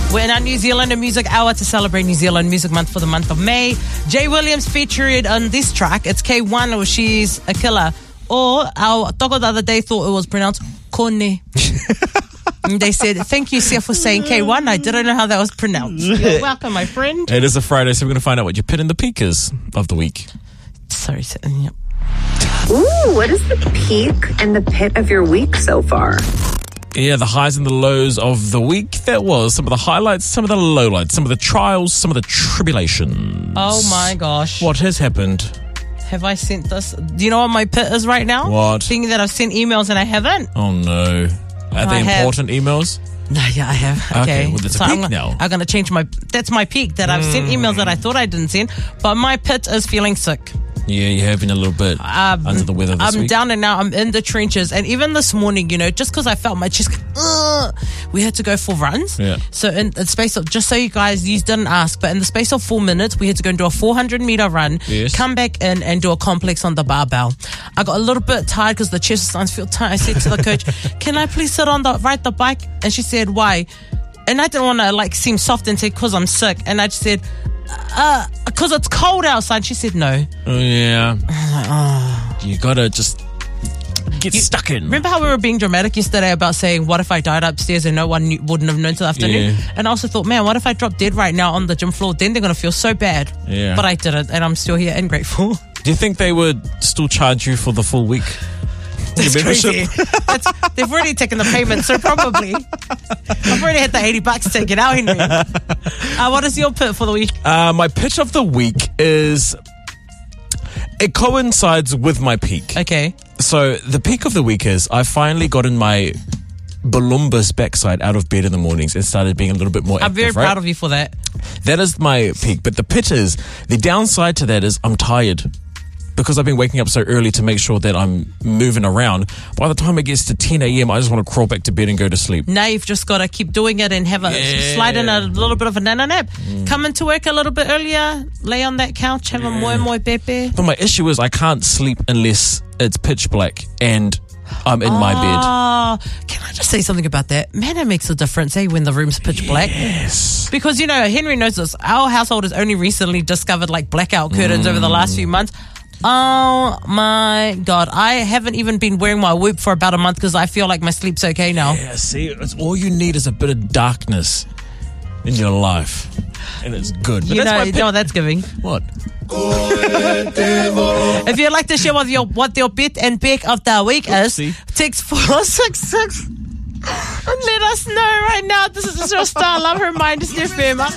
We're in our New Zealand Music Hour to celebrate New Zealand Music Month for the month of May. Jay Williams featured on this track. It's K1 or She's a Killer. Or our toko the other day thought it was pronounced Kone. And they said, thank you, Sia, for saying K1. I didn't know how that was pronounced. You're welcome, my friend. It is a Friday, so we're going to find out what your pit and the peak is of the week. Sorry. Yep. Ooh, what is the peak and the pit of your week so far? Yeah, the highs and the lows of the week. That was some of the highlights, some of the lowlights, some of the trials, some of the tribulations. Oh, my gosh. What has happened? Have I sent this? Do you know what my pit is right now? What? Thinking that I've sent emails and I haven't. Oh, no. Are they important emails? No, yeah, I have. Okay, well, there's a peak now. I'm going to change that's my peak, that I've sent emails that I thought I didn't send. But my pit is feeling sick. Yeah, you're having a little bit under the weather this week. I'm down and out. I'm in the trenches. And even this morning, just because I felt my chest, we had to go for runs. Yeah. So in the space of, just so you guys didn't ask, but in the space of 4 minutes, we had to go and do a 400-meter run, come back in and do a complex on the barbell. I got a little bit tired because the chest was starting to feel tight. I said to the coach, can I please sit on ride the bike? And she said, why? And I didn't want to seem soft and say, because I'm sick. And I just said, because it's cold outside. She said no. Oh, yeah. You gotta just get stuck in. Remember how we were being dramatic yesterday about saying, what if I died upstairs and no one wouldn't have known till afternoon? Yeah. And I also thought, man, what if I drop dead right now on the gym floor? Then they're going to feel so bad. Yeah. But I didn't, and I'm still here and grateful. Do you think they would still charge you for the full week? That's crazy. They've already taken the payment, so probably. I've already had the $80 taken out, Henry. What is your pit for the week? My pitch of the week is... It coincides with my peak. Okay. So the peak of the week is I finally gotten my Columbus backside out of bed in the mornings and started being a little bit more active. I'm very proud of you for that. That is my peak. But the pitch is, the downside to that is I'm tired. Because I've been waking up so early to make sure that I'm moving around. By the time it gets to 10 a.m., I just want to crawl back to bed and go to sleep. Now you've just got to keep doing it and have slide in a little bit of a nana nap. Come into work a little bit earlier, lay on that couch, have a moi pepe. But my issue is I can't sleep unless it's pitch black and I'm in my bed. Can I just say something about that? Man, it makes a difference, when the room's pitch black. Yes. Because, Henry knows this. Our household has only recently discovered blackout curtains over the last few months. Oh my God. I haven't even been wearing my Whoop for about a month because I feel like my sleep's okay now. Yeah, see, it's all you need is a bit of darkness in your life. And it's good. But You know what that's giving. What? If you'd like to share what your bit and pick of the week is, text 466 and let us know right now. This is Israel Star. Love her mind is near firma.